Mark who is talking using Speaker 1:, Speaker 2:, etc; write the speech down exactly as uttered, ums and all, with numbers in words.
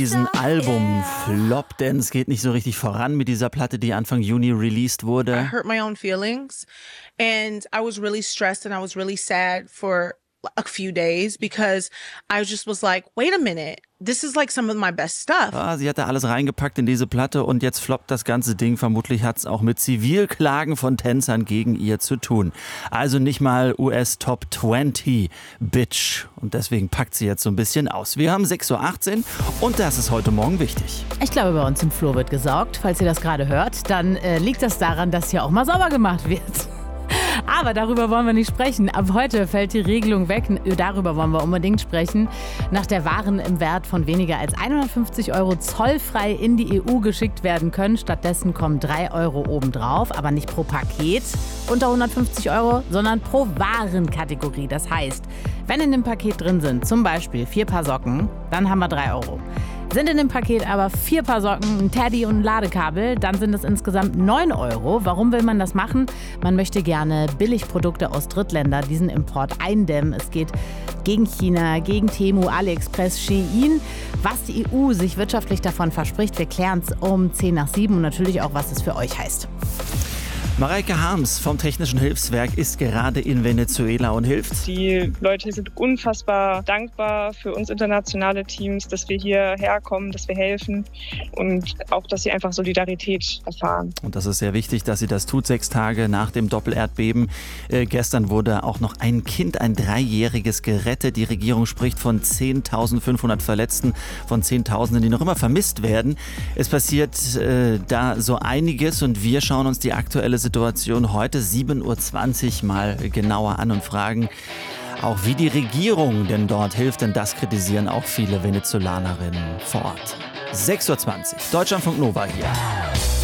Speaker 1: Diesen Album Flop, denn es geht nicht so richtig voran mit dieser Platte, die Anfang Juni released
Speaker 2: I
Speaker 1: wurde.
Speaker 2: hurt my own feelings and I was really stressed and I was really sad for a few days because I just was like, wait a minute, this is like some of my best stuff.
Speaker 1: Ja, sie hatte alles reingepackt in diese Platte und jetzt floppt das ganze Ding. Vermutlich hat es auch mit Zivilklagen von Tänzern gegen ihr zu tun. Also nicht mal U S Top zwanzig, Bitch. Und deswegen packt sie jetzt so ein bisschen aus. Wir haben sechs Uhr achtzehn und das ist heute Morgen wichtig.
Speaker 3: Ich glaube, bei uns im Flur wird gesaugt. Falls ihr das gerade hört, dann äh, liegt das daran, dass hier auch mal sauber gemacht wird. Aber darüber wollen wir nicht sprechen. Ab heute fällt die Regelung weg. Darüber wollen wir unbedingt sprechen. Nach der Waren im Wert von weniger als hundertfünfzig Euro zollfrei in die E U geschickt werden können. Stattdessen kommen drei Euro obendrauf, aber nicht pro Paket unter hundertfünfzig Euro, sondern pro Warenkategorie. Das heißt, wenn in dem Paket drin sind zum Beispiel vier Paar Socken, dann haben wir drei Euro. Sind in dem Paket aber vier Paar Socken, ein Teddy und ein Ladekabel, dann sind es insgesamt neun Euro. Warum will man das machen? Man möchte gerne Billigprodukte aus Drittländern, diesen Import eindämmen. Es geht gegen China, gegen Temu, AliExpress, Shein. Was die E U sich wirtschaftlich davon verspricht, wir klären es um zehn nach sieben und natürlich auch, was es für euch heißt.
Speaker 1: Mareike Harms vom Technischen Hilfswerk ist gerade in Venezuela und hilft.
Speaker 4: Die Leute sind unfassbar dankbar für uns internationale Teams, dass wir hierher kommen, dass wir helfen und auch, dass sie einfach Solidarität erfahren.
Speaker 1: Und das ist sehr wichtig, dass sie das tut, sechs Tage nach dem Doppelerdbeben. Äh, gestern wurde auch noch ein Kind, ein Dreijähriges, gerettet. Die Regierung spricht von zehntausendfünfhundert Verletzten, von Zehntausenden, die noch immer vermisst werden. Es passiert äh, da so einiges und wir schauen uns die aktuelle Situation heute sieben Uhr zwanzig mal genauer an und fragen auch, wie die Regierung denn dort hilft, denn das kritisieren auch viele Venezolanerinnen vor Ort. sechs Uhr zwanzig, Deutschlandfunk Nova hier.